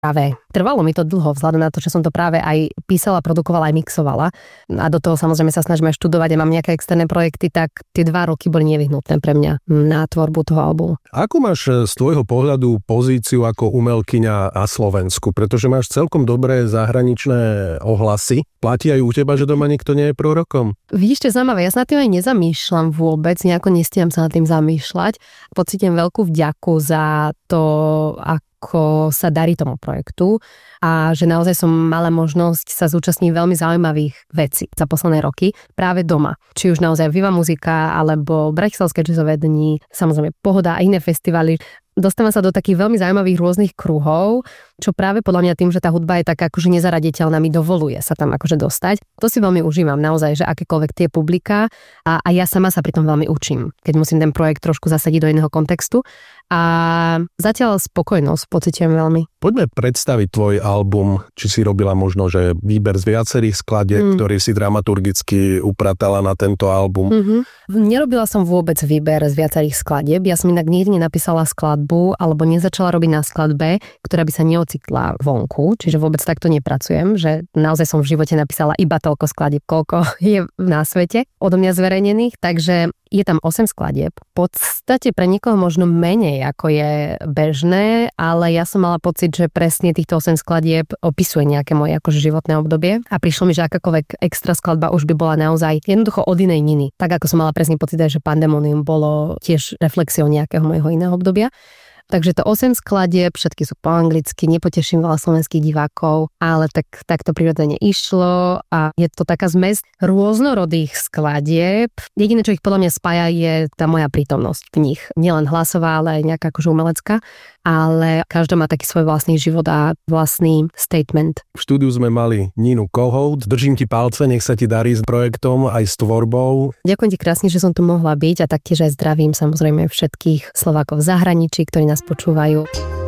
Práve trvalo mi to dlho, vzhľadom na to, že som to práve aj písala, produkovala, aj mixovala. A do toho samozrejme sa snažíme študovať a mám nejaké externé projekty, tak tie 2 roky boli nevyhnutné pre mňa na tvorbu toho albumu. Ako máš z tvojho pohľadu pozíciu ako umelkyňa na Slovensku? Pretože máš celkom dobré zahraničné ohlasy. Platí aj u teba, že doma nikto nie je prorokom? Vidíš, to je zaujímavé. Ja sa nad tým aj nezamýšľam vôbec, nejako nestíham sa nad tým zamýšľať. Pocítim veľkú vďaku za to, ako sa darí tomu projektu a že naozaj som mala možnosť sa zúčastniť veľmi zaujímavých vecí za posledné roky práve doma. Či už naozaj Viva Muzika alebo Bratislavské jazzové dni, samozrejme Pohoda a iné festivaly. Dostávam sa do takých veľmi zaujímavých rôznych kruhov, čo práve podľa mňa tým, že tá hudba je taká akože nezaraditeľná, mi dovoluje sa tam akože dostať. To si veľmi užívam naozaj, že akékoľvek tie publiká a ja sama sa pri tom veľmi učím, keď musím ten projekt trošku zasadiť do iného kontextu a zatiaľ spokojnosť pociťujem veľmi. Poďme predstaviť tvoj album, či si robila možno, že výber z viacerých skladieb, ktorý si dramaturgicky upratala na tento album. Nerobila som vôbec výber z viacerých skladieb, ja som inak nikdy nenapísala skladbu alebo nezačala robiť na skladbe, ktorá by sa neocitla vonku, čiže vôbec takto nepracujem, že naozaj som v živote napísala iba toľko skladieb, koľko je na svete odo mňa zverejnených, takže je tam 8 skladieb. V podstate pre niekoho možno menej, ako je bežné, ale ja som mala pocit, že presne týchto 8 skladieb opisuje nejaké moje akože životné obdobie a prišlo mi, že akákoľvek extra skladba už by bola naozaj jednoducho od inej Niny. Tak ako som mala presný pocit, že Pandemonium bolo tiež reflexiou nejakého mojho iného obdobia. Takže to 8 skladieb, všetky sú po anglicky, nepoteším veľa slovenských divákov, ale tak to prirodzene išlo a je to taká zmes rôznorodých skladieb. Jediné, čo ich podľa mňa spája, je tá moja prítomnosť v nich. Nielen hlasová, ale aj nejaká akože umelecká, ale každá má taký svoj vlastný život a vlastný statement. V štúdiu sme mali Ninu Kohouts. Držím ti palce, nech sa ti darí s projektom aj s tvorbou. Ďakujem ti krásne, že som tu mohla byť a taktiež aj zdravím samozrejme všetkých Slovákov v zahraničí, ktorí nás počúvajú.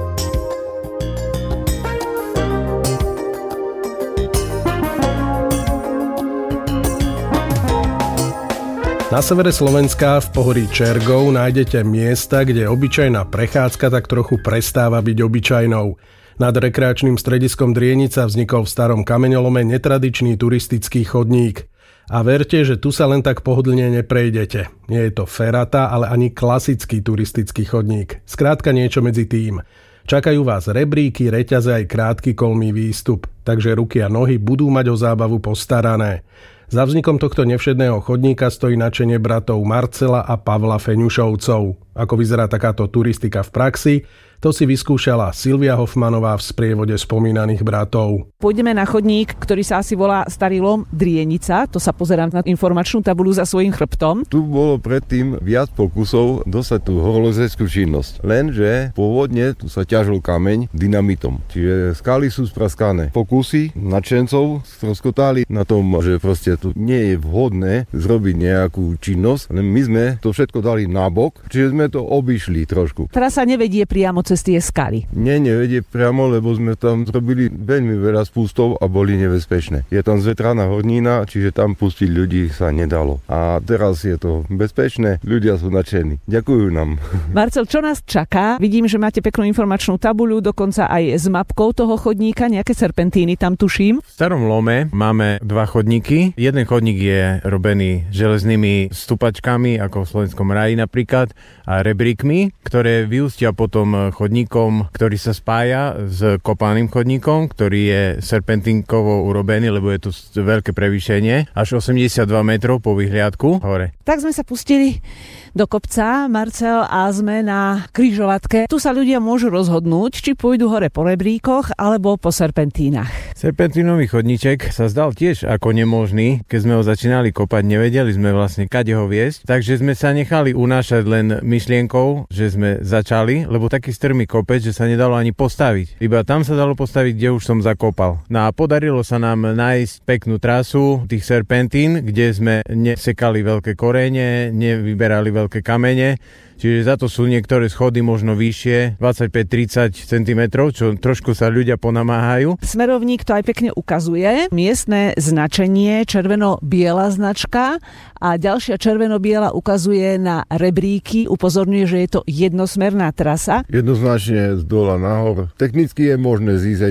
Na severe Slovenska v pohorí Čergov nájdete miesta, kde obyčajná prechádzka tak trochu prestáva byť obyčajnou. Nad rekreačným strediskom Drienica vznikol v starom kameňolome netradičný turistický chodník. A verte, že tu sa len tak pohodlne neprejdete. Nie je to ferata, ale ani klasický turistický chodník. Skrátka niečo medzi tým. Čakajú vás rebríky, reťaze aj krátky kolmý výstup, takže ruky a nohy budú mať o zábavu postarané. Za vznikom tohto nevšedného chodníka stojí nadšenie bratov Marcela a Pavla Feňušovcov. Ako vyzerá takáto turistika v praxi, to si vyskúšala Silvia Hofmanová v sprievode spomínaných bratov. Pôjdeme na chodník, ktorý sa asi volá Starý lom Drienica. To sa pozerám na informačnú tabuľu za svojím chrbtom. Tu bolo predtým viac pokusov dostať tú horolezeckú činnosť. Lenže pôvodne tu sa ťažil kameň dynamitom. Čiže skaly sú spraskané. Pokusy nadšencov stroskotali na tom, že proste tu nie je vhodné zrobiť nejakú činnosť. Len my sme to všetko dali nabok, čiže sme to obišli trošku. Trasa nevedie priamo cez tie skaly. Nevedie priamo, lebo sme tam zrobili veľmi veľa spustov a boli nebezpečné. Je tam zvetraná hornina, čiže tam pustiť ľudí sa nedalo. A teraz je to bezpečné, ľudia sú nadšení. Ďakujú nám. Marcel, čo nás čaká? Vidím, že máte peknú informačnú tabuľu, dokonca aj s mapkou toho chodníka, nejaké serpentíny tam tuším. V Starom lome máme 2 chodníky. Jeden chodník je robený železnými stupačkami, ako v Slovenskom raji napríklad, a rebríkmi, ktoré vyústia potom chodníkom, ktorý sa spája s kopánnym chodníkom, ktorý je serpentínkovo urobený, lebo je tu veľké prevýšenie, až 82 metrov po vyhliadku hore. Tak sme sa pustili do kopca, Marcel, a sme na križovatke. Tu sa ľudia môžu rozhodnúť, či pôjdu hore po rebríkoch alebo po serpentínach. Serpentínový chodníček sa zdal tiež ako nemožný. Keď sme ho začínali kopať, nevedeli sme vlastne kade ho viesť, takže sme sa nechali unášať len myšlienkou, že sme začali, lebo taký strmý kopec, že sa nedalo ani postaviť. Iba tam sa dalo postaviť, kde už som zakopal. No a podarilo sa nám nájsť peknú trasu tých serpentín, kde sme nesekali veľké korene, nevyberali veľké kamene, Čiže za to sú niektoré schody možno vyššie, 25-30 cm, čo trošku sa ľudia ponamáhajú. Smerovník to aj pekne ukazuje. Miestne značenie červeno-biela značka a ďalšia červeno-biela ukazuje na rebríky. Upozorňuje, že je to jednosmerná trasa. Jednoznačne z dola nahor. Technicky je možné zísť aj